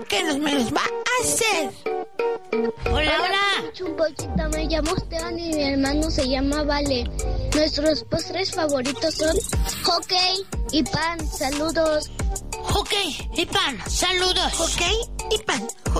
que me los va a hacer. Hola, hola. Chumpochita, me llamo Esteban y mi hermano se llama Vale. Nuestros postres favoritos son hockey y pan. Saludos. Hockey y pan. Saludos. Hockey y pan.